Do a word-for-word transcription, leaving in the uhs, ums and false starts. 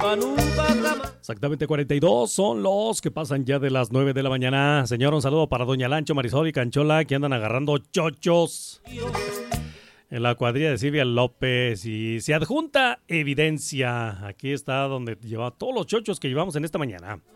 Exactamente cuarenta y dos son los que pasan ya de las nueve de la mañana. Señor, un saludo para Doña Lancho, Marisol y Canchola, que andan agarrando chochos en la cuadrilla de Silvia López. Y se adjunta evidencia. Aquí está donde lleva todos los chochos que llevamos en esta mañana.